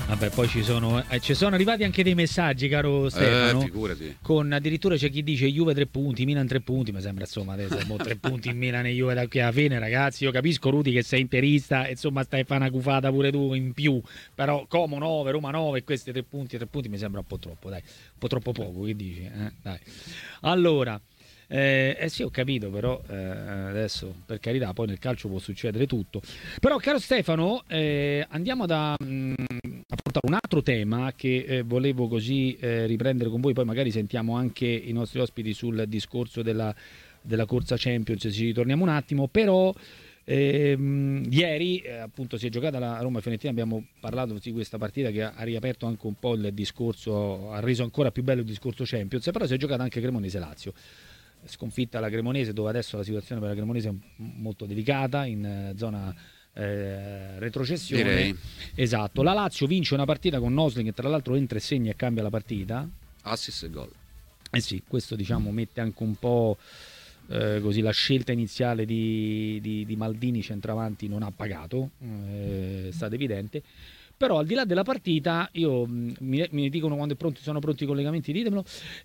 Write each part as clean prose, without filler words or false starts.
Vabbè, poi ci sono arrivati anche dei messaggi, caro Stefano. Figurati. Con addirittura c'è chi dice Juve 3 punti, Milan 3 punti. Mi sembra insomma adesso 3 punti in Milan e Juve da qui alla fine, ragazzi. Io capisco, Rudy, che sei interista, insomma stai a fare una cufata pure tu in più. Però Como 9, Roma 9, questi 3 punti mi sembra un po' troppo, dai. Un po' troppo poco, che dici? Dai. Allora. Sì, ho capito, però adesso per carità, poi nel calcio può succedere tutto. Però, caro Stefano, andiamo ad affrontare un altro tema che volevo così riprendere con voi. Poi magari sentiamo anche i nostri ospiti sul discorso della corsa Champions, ci ritorniamo un attimo. Però ieri appunto si è giocata la Roma e Fiorentina, abbiamo parlato di questa partita che ha riaperto anche un po' il discorso, ha reso ancora più bello il discorso Champions, però si è giocata anche Cremonese-Lazio. Sconfitta la Cremonese, dove adesso la situazione per la Cremonese è molto delicata, in zona retrocessione. Direi. Esatto. La Lazio vince una partita con Nosling, che tra l'altro entra e segna e cambia la partita. Assist e gol. Sì, questo diciamo mette anche un po' così la scelta iniziale di Maldini centravanti non ha pagato, è stato evidente. Però al di là della partita, mi dicono quando sono pronti i collegamenti, ditemelo.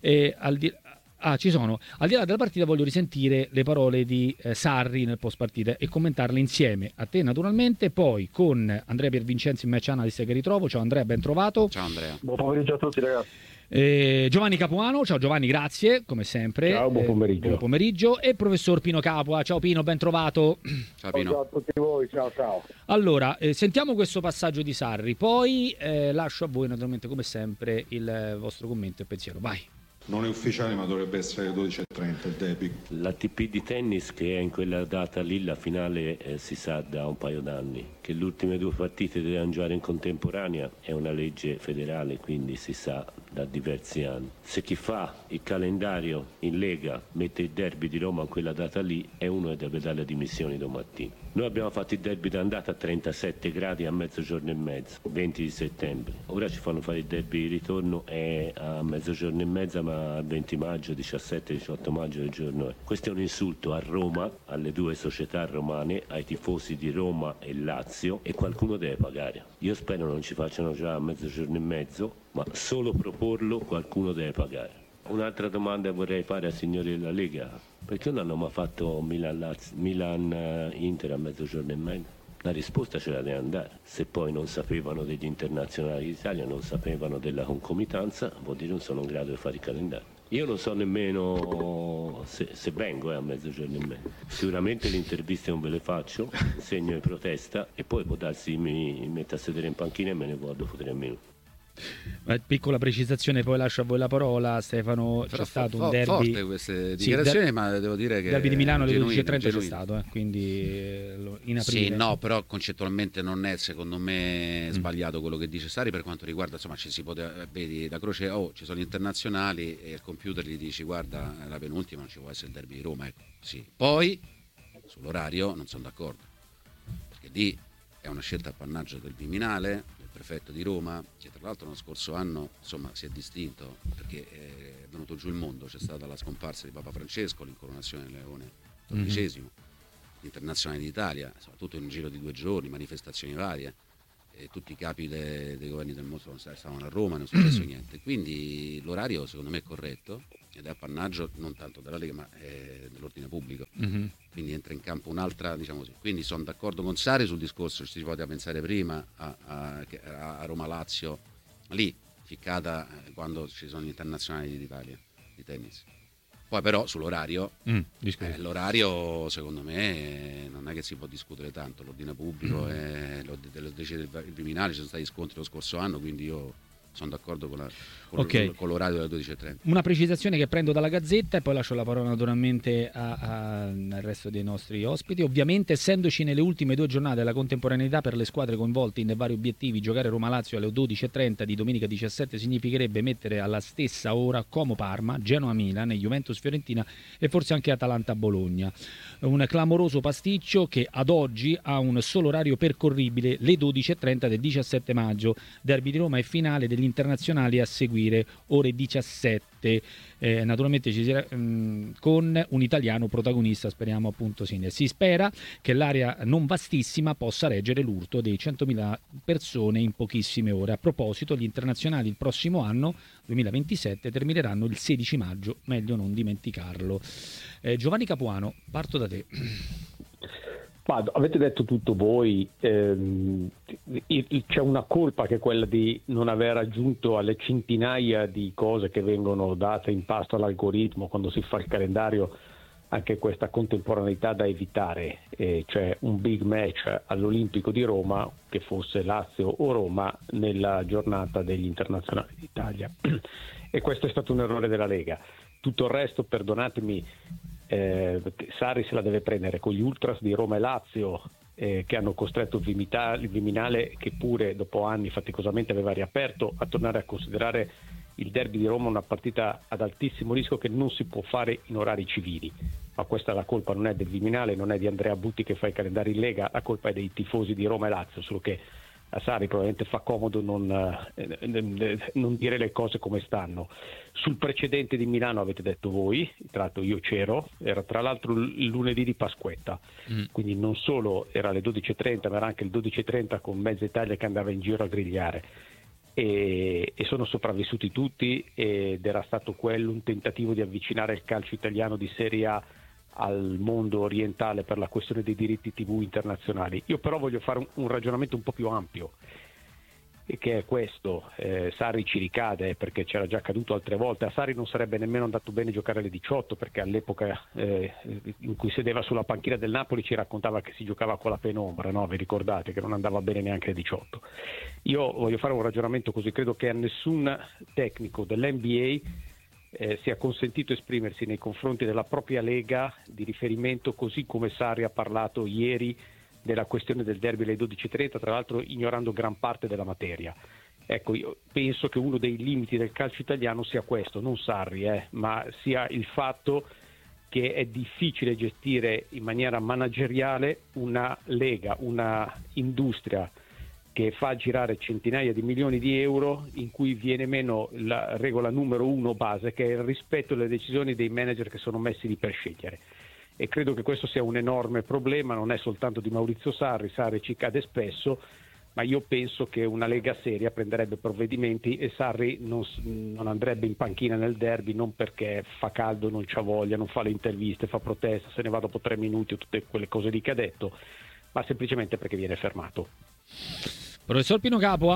Ci sono. Al di là della partita voglio risentire le parole di Sarri nel post partita e commentarle insieme a te naturalmente, poi con Andrea Piervincenzi in Match Analyst che ritrovo. Ciao Andrea, ben trovato. Ciao Andrea. Buon pomeriggio a tutti, ragazzi. Giovanni Capuano, ciao Giovanni, grazie come sempre. Ciao, buon pomeriggio. Buon pomeriggio. E professor Pino Capua, ciao Pino, ben trovato. Ciao Pino. Ciao a tutti voi, ciao. Allora, sentiamo questo passaggio di Sarri, poi lascio a voi naturalmente come sempre il vostro commento e pensiero, vai. Non è ufficiale, ma dovrebbe essere alle 12:30 il derby. L'ATP di tennis, che è in quella data lì, la finale si sa da un paio d'anni. Che le ultime due partite devono giocare in contemporanea è una legge federale, quindi si sa da diversi anni. Se chi fa il calendario in Lega mette il derby di Roma in quella data lì, è uno che deve dare le dimissioni domattina. Noi abbiamo fatto il derby d'andata a 37 gradi a mezzogiorno e mezzo, 20 di settembre. Ora ci fanno fare il derby di ritorno a mezzogiorno e mezza, ma il 20 maggio, 17-18 maggio del giorno è. Questo è un insulto a Roma, alle due società romane, ai tifosi di Roma e Lazio, e qualcuno deve pagare. Io spero non ci facciano già a mezzogiorno e mezzo, ma solo proporlo qualcuno deve pagare. Un'altra domanda vorrei fare ai signori della Lega: perché non hanno mai fatto Milan-Inter a mezzogiorno e mezzo? La risposta ce la deve andare. Se poi non sapevano degli internazionali d'Italia, non sapevano della concomitanza, vuol dire non sono in grado di fare il calendario. Io non so nemmeno se vengo a mezzogiorno e mezzo. Sicuramente le interviste non ve le faccio, segno di protesta, e poi può darsi mi metto a sedere in panchina e me ne vado dopo 3 minuti. Piccola precisazione, poi lascio a voi la parola, Stefano. Però c'è stato un derby forte queste dichiarazioni, ma devo dire che derby di Milano alle genuino, 12:30 c'è genuino. stato, quindi in aprile. Sì, no, però concettualmente non è secondo me sbagliato quello che dice Sari per quanto riguarda, insomma, ci si poteva, vedi, da Croce, ci sono gli internazionali e al computer gli dici guarda, la penultima non ci può essere il derby di Roma, ecco, sì. Poi sull'orario non sono d'accordo, perché lì è una scelta appannaggio del Viminale, del prefetto di Roma, che tra l'altro lo scorso anno insomma si è distinto perché è venuto giù il mondo, c'è stata la scomparsa di Papa Francesco, l'incoronazione del Leone XII, l'internazionale d'Italia, insomma, tutto in un giro di 2 giorni, manifestazioni varie, e tutti i capi dei governi del mondo stavano a Roma, non è successo niente, quindi l'orario secondo me è corretto ed è appannaggio non tanto della Lega ma dell'ordine pubblico, quindi entra in campo un'altra, diciamo così. Quindi sono d'accordo con Sari sul discorso, ci si poteva pensare prima a Roma-Lazio, lì ficcata quando ci sono gli internazionali d'Italia di tennis. Poi però sull'orario, l'orario secondo me non è che si può discutere tanto, l'ordine pubblico lo decide il Viminale, ci sono stati scontri lo scorso anno, quindi io sono d'accordo con l'orario delle 12:30. Una precisazione che prendo dalla Gazzetta e poi lascio la parola naturalmente al resto dei nostri ospiti. Ovviamente, essendoci nelle ultime 2 giornate della contemporaneità per le squadre coinvolte in vari obiettivi, giocare Roma-Lazio alle 12:30 di domenica 17 significherebbe mettere alla stessa ora Como-Parma, Genoa-Milan, Juventus-Fiorentina e forse anche Atalanta-Bologna. Un clamoroso pasticcio che ad oggi ha un solo orario percorribile, le 12:30 del 17 maggio, derby di Roma e finale del gli internazionali a seguire ore 17. Naturalmente ci sarà, con un italiano protagonista, speriamo appunto Sinner. Si spera che l'area non vastissima possa reggere l'urto dei 100.000 persone in pochissime ore. A proposito, gli internazionali il prossimo anno 2027 termineranno il 16 maggio, meglio non dimenticarlo. Giovanni Capuano, parto da te. Avete detto tutto voi, c'è una colpa che è quella di non aver aggiunto alle centinaia di cose che vengono date in pasto all'algoritmo quando si fa il calendario anche questa contemporaneità da evitare, cioè un big match all'Olimpico di Roma che fosse Lazio o Roma nella giornata degli internazionali d'Italia, e questo è stato un errore della Lega. Tutto il resto, perdonatemi, Sarri se la deve prendere con gli ultras di Roma e Lazio, che hanno costretto il Viminale, che pure dopo anni faticosamente aveva riaperto, a tornare a considerare il derby di Roma una partita ad altissimo rischio che non si può fare in orari civili. Ma questa la colpa non è del Viminale, non è di Andrea Butti che fa i calendari in Lega, la colpa è dei tifosi di Roma e Lazio, solo che a Sarri probabilmente fa comodo non dire le cose come stanno. Sul precedente di Milano avete detto voi, tra l'altro io c'ero, era tra l'altro il lunedì di Pasquetta, quindi non solo era alle 12.30 ma era anche il 12.30 con mezza Italia che andava in giro a grigliare, e sono sopravvissuti tutti, ed era stato quello un tentativo di avvicinare il calcio italiano di Serie A al mondo orientale per la questione dei diritti TV internazionali. Io però voglio fare un ragionamento un po' più ampio, e che è questo. Sarri ci ricade perché c'era già accaduto altre volte. A Sarri non sarebbe nemmeno andato bene giocare alle 18, perché all'epoca in cui sedeva sulla panchina del Napoli ci raccontava che si giocava con la penombra, no? Vi ricordate che non andava bene neanche alle 18. Io voglio fare un ragionamento così: credo che a nessun tecnico dell'NBA sia consentito esprimersi nei confronti della propria Lega di riferimento, così come Sarri ha parlato ieri della questione del derby alle 12.30, tra l'altro ignorando gran parte della materia. Ecco, io penso che uno dei limiti del calcio italiano sia questo, non Sarri, ma sia il fatto che è difficile gestire in maniera manageriale una Lega, una industria che fa girare centinaia di milioni di euro, in cui viene meno la regola numero uno base, che è il rispetto delle decisioni dei manager che sono messi lì per scegliere. E credo che questo sia un enorme problema, non è soltanto di Maurizio Sarri ci cade spesso, ma io penso che una Lega seria prenderebbe provvedimenti, e Sarri non andrebbe in panchina nel derby, non perché fa caldo, non c'ha voglia, non fa le interviste, fa protesta, se ne va dopo 3 minuti o tutte quelle cose lì che ha detto, ma semplicemente perché viene fermato. Professor Pino Capua.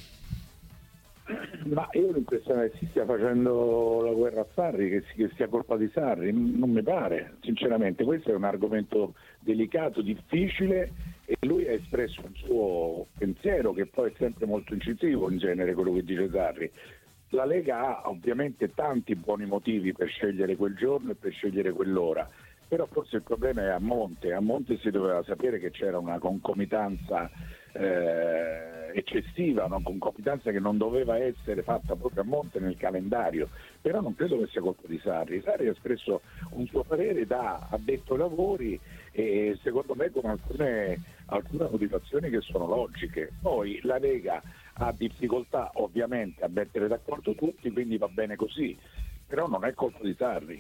Ma io ho l'impressione che si stia facendo la guerra a Sarri, che sia colpa di Sarri, non mi pare, sinceramente. Questo è un argomento delicato, difficile, e lui ha espresso un suo pensiero che poi è sempre molto incisivo in genere, quello che dice Sarri. La Lega ha ovviamente tanti buoni motivi per scegliere quel giorno e per scegliere quell'ora, però forse il problema è a monte si doveva sapere che c'era una concomitanza eccessiva, una concomitanza che non doveva essere fatta proprio a monte nel calendario, però non credo che sia colpa di Sarri ha espresso un suo parere da addetto ai lavori, e secondo me con alcune motivazioni che sono logiche. Poi la Lega ha difficoltà ovviamente a mettere d'accordo tutti, quindi va bene così, però non è colpa di Sarri.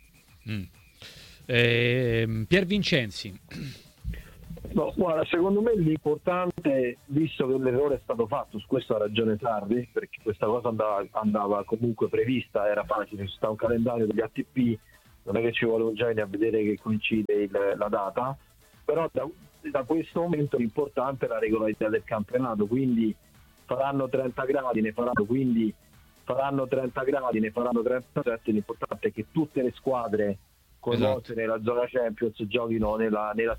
Pier Vincenzi. No, guarda, secondo me l'importante, visto che l'errore è stato fatto, su questo ha ragione Sarri, perché questa cosa andava comunque prevista, era facile, ci sta un calendario degli ATP, non è che ci vuole un genio a vedere che coincide la data, però da questo momento l'importante è la regolarità del campionato, quindi faranno 30 gradi, ne faranno 37, l'importante è che tutte le squadre coinvolte nella zona Champions giochino nella